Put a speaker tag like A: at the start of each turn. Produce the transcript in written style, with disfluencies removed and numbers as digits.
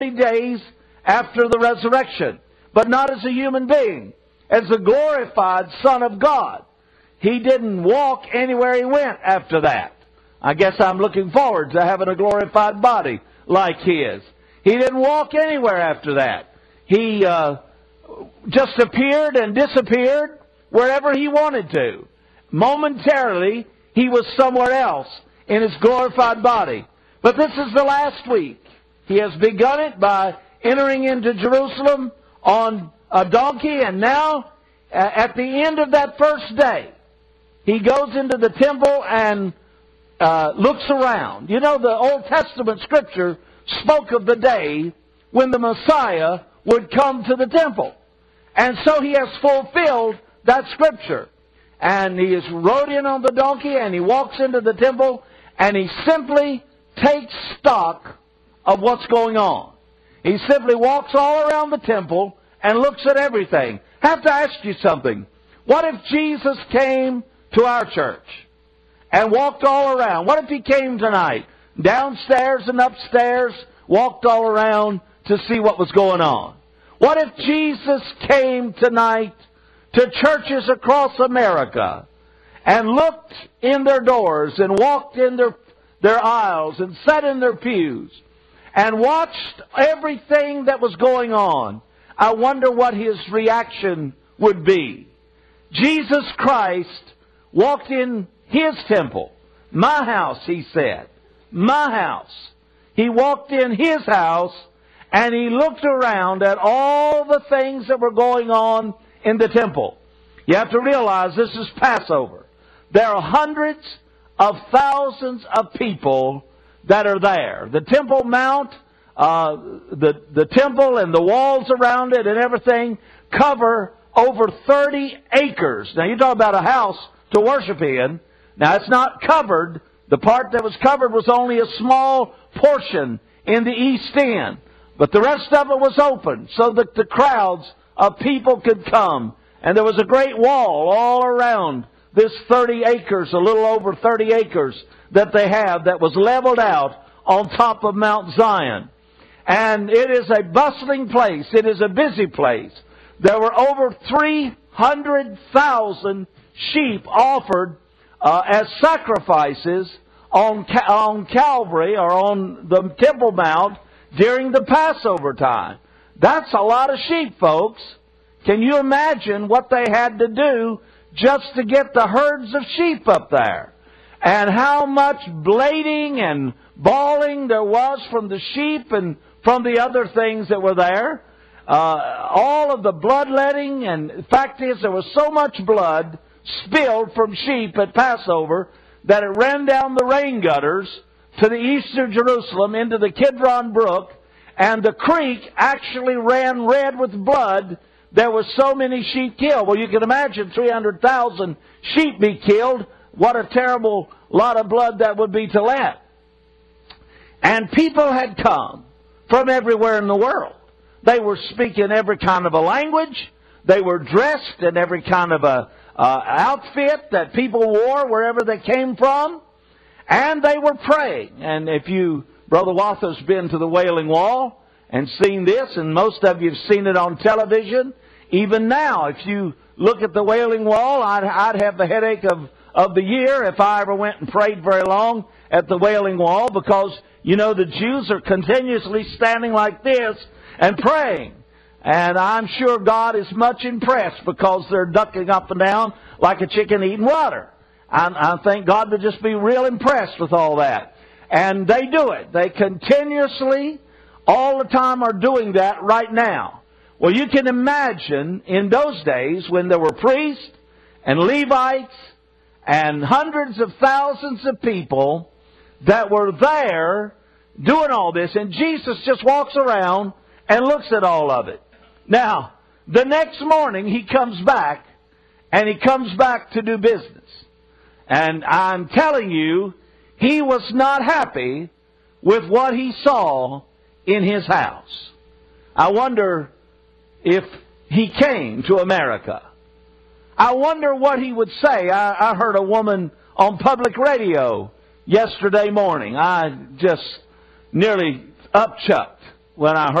A: days after the resurrection, but not as a human being, as the glorified Son of God. He didn't walk anywhere he went after that. I guess I'm looking forward to having a glorified body like his. He didn't walk anywhere after that. He just appeared and disappeared wherever he wanted to. Momentarily, he was somewhere else in his glorified body. But this is the last week. He has begun it by entering into Jerusalem on a donkey, and now, at the end of that first day, he goes into the temple and looks around. You know, the Old Testament Scripture spoke of the day when the Messiah would come to the temple. And so he has fulfilled that Scripture. And he is rode in on the donkey, and he walks into the temple, and he simply takes stock of what's going on. He simply walks all around the temple and looks at everything. I have to ask you something. What if Jesus came to our church and walked all around? What if he came tonight, downstairs and upstairs, walked all around to see what was going on? What if Jesus came tonight to churches across America and looked in their doors and walked in their aisles and sat in their pews and watched everything that was going on? I wonder what his reaction would be. Jesus Christ walked in his temple. My house, he said. My house. He walked in his house and he looked around at all the things that were going on in the temple. You have to realize this is Passover. There are hundreds of thousands of people that are there. The Temple Mount, the temple and the walls around it and everything cover over 30 acres. Now you talk about a house to worship in. Now it's not covered. The part that was covered was only a small portion in the east end. But the rest of it was open so that the crowds of people could come. And there was a great wall all around this 30 acres, a little over 30 acres that they have that was leveled out on top of Mount Zion. And it is a bustling place. It is a busy place. There were over 300,000 sheep offered as sacrifices on Calvary or on the Temple Mount during the Passover time. That's a lot of sheep, folks. Can you imagine what they had to do just to get the herds of sheep up there? And how much blading and bawling there was from the sheep and from the other things that were there. All of the bloodletting, and the fact is there was so much blood spilled from sheep at Passover that it ran down the rain gutters to the east of Jerusalem into the Kidron Brook, and the creek actually ran red with blood. There were so many sheep killed. Well, you can imagine 300,000 sheep be killed. What a terrible lot of blood that would be to let. And people had come from everywhere in the world. They were speaking every kind of a language. They were dressed in every kind of a outfit that people wore wherever they came from. And they were praying. And if you, Brother Watha's been to the Wailing Wall and seen this, and most of you have seen it on television. Even now, if you look at the Wailing Wall, I'd have the headache of the year if I ever went and prayed very long at the Wailing Wall, because, you know, the Jews are continuously standing like this and praying. And I'm sure God is much impressed because they're ducking up and down like a chicken eating water. I think God would just be real impressed with all that. And they do it. They continuously, all the time, are doing that right now. Well, you can imagine in those days when there were priests and Levites and hundreds of thousands of people that were there doing all this, and Jesus just walks around and looks at all of it. Now, the next morning he comes back, and he comes back to do business. And I'm telling you, he was not happy with what he saw in his house. I wonder if he came to America. I wonder what he would say. I heard a woman on public radio yesterday morning. I just nearly upchucked when I